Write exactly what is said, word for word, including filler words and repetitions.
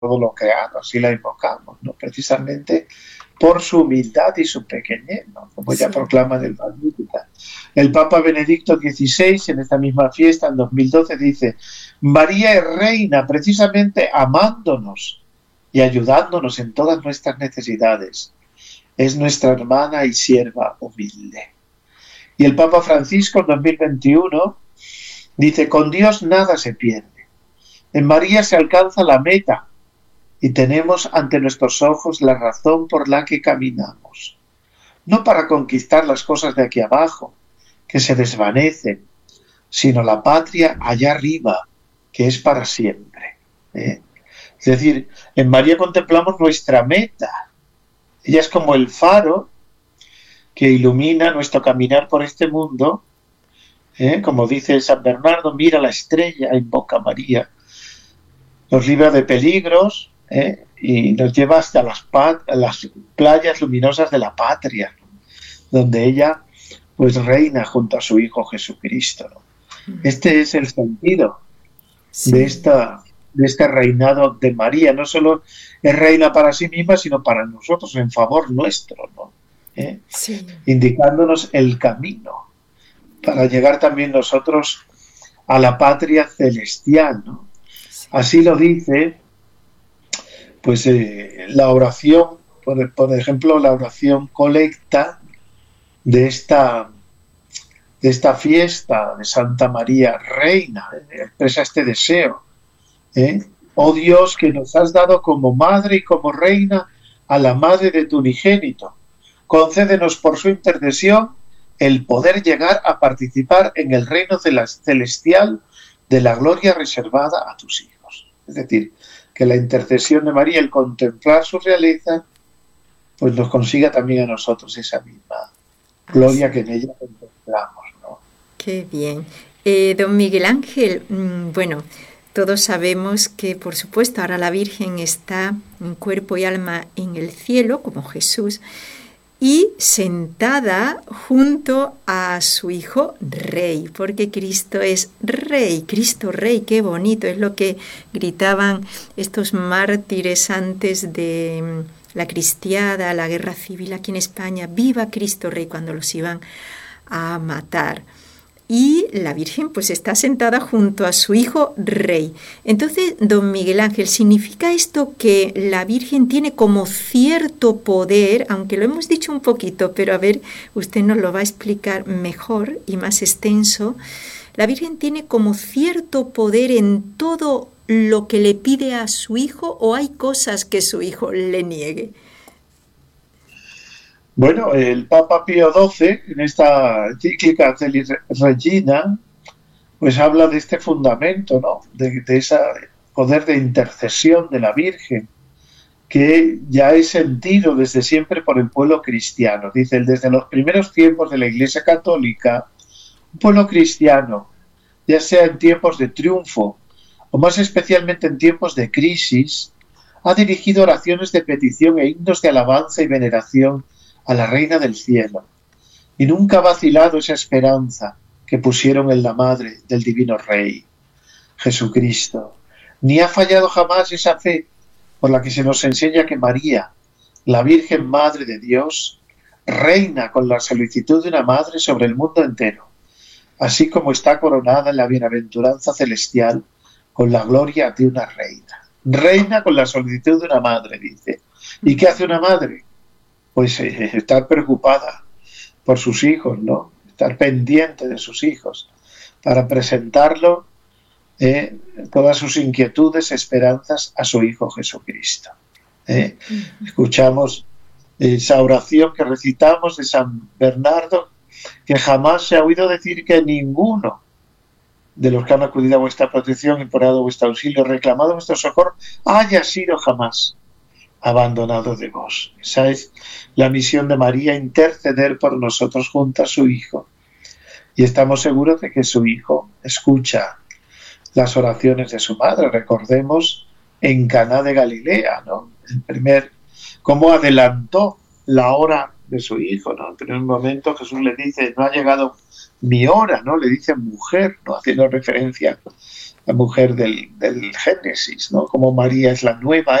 todo lo creado, así la invocamos, ¿no? Precisamente por su humildad y su pequeñez, ¿no? Como ella Sí. proclama en el Magnificat. El Papa Benedicto dieciséis, en esta misma fiesta, en dos mil doce, dice: María es reina precisamente amándonos y ayudándonos en todas nuestras necesidades. Es nuestra hermana y sierva humilde. Y el Papa Francisco, en dos mil veintiuno, dice: con Dios nada se pierde. En María se alcanza la meta y tenemos ante nuestros ojos la razón por la que caminamos. No para conquistar las cosas de aquí abajo, que se desvanecen, sino la patria allá arriba, que es para siempre. ¿eh? Es decir, en María contemplamos nuestra meta. Ella es como el faro que ilumina nuestro caminar por este mundo. ¿eh? Como dice San Bernardo, mira la estrella, invoca a María. Nos libra de peligros ¿eh? y nos lleva hasta las, pat- las playas luminosas de la patria, donde ella pues reina junto a su Hijo Jesucristo. ¿no? Este es el sentido Sí. de, esta, de este reinado de María. No solo es reina para sí misma, sino para nosotros, en favor nuestro, ¿no? ¿Eh? Sí. Indicándonos el camino para llegar también nosotros a la patria celestial, ¿no? Sí. Así lo dice pues eh, la oración, por, por ejemplo, la oración colecta de esta, de esta fiesta de Santa María Reina, eh, expresa este deseo. ¿eh? Oh Dios, que nos has dado como madre y como reina a la madre de tu unigénito, concédenos por su intercesión el poder llegar a participar en el reino celestial de la gloria reservada a tus hijos. Es decir, que la intercesión de María, el contemplar su realeza, pues nos consiga también a nosotros esa misma gloria Así. que en ella contemplamos, ¿no? Qué bien. Eh, don Miguel Ángel, mmm, bueno, todos sabemos que, por supuesto, ahora la Virgen está en cuerpo y alma en el cielo, como Jesús, y sentada junto a su Hijo Rey, porque Cristo es Rey, Cristo Rey, qué bonito, es lo que gritaban estos mártires antes de la cristiada, la guerra civil aquí en España: ¡viva Cristo Rey!, cuando los iban a matar. Y la Virgen pues está sentada junto a su Hijo Rey. Entonces, don Miguel Ángel, ¿significa esto que la Virgen tiene como cierto poder, aunque lo hemos dicho un poquito, pero a ver, usted nos lo va a explicar mejor y más extenso? La Virgen tiene como cierto poder en todo lo que le pide a su Hijo, ¿o hay cosas que su Hijo le niegue? Bueno, el Papa Pío doce, en esta encíclica Caelis Regina, pues habla de este fundamento, ¿no? De, de ese poder de intercesión de la Virgen, que ya es sentido desde siempre por el pueblo cristiano. Dice, desde los primeros tiempos de la Iglesia Católica, un pueblo cristiano, ya sea en tiempos de triunfo o más especialmente en tiempos de crisis, ha dirigido oraciones de petición e himnos de alabanza y veneración a la Reina del Cielo, y nunca ha vacilado esa esperanza que pusieron en la madre del Divino Rey, Jesucristo, ni ha fallado jamás esa fe por la que se nos enseña que María, la Virgen Madre de Dios, reina con la solicitud de una madre sobre el mundo entero, así como está coronada en la bienaventuranza celestial con la gloria de una reina. Reina con la solicitud de una madre, dice. ¿Y qué hace una madre? Pues eh, estar preocupada por sus hijos, ¿no? Estar pendiente de sus hijos, para presentarlo eh, todas sus inquietudes, esperanzas a su Hijo Jesucristo. ¿eh? Escuchamos esa oración que recitamos de San Bernardo, que jamás se ha oído decir que ninguno de los que han acudido a vuestra protección, implorado vuestro auxilio, reclamado vuestro socorro, haya sido jamás abandonado de vos. Esa es la misión de María, interceder por nosotros junto a su Hijo. Y estamos seguros de que su Hijo escucha las oraciones de su madre. Recordemos en Caná de Galilea, ¿no? El primer, cómo adelantó la hora de su hijo, ¿no? Pero en un momento Jesús le dice, no ha llegado mi hora, ¿no? Le dice mujer, ¿no? Haciendo referencia a la mujer del, del Génesis, ¿no? Como María es la nueva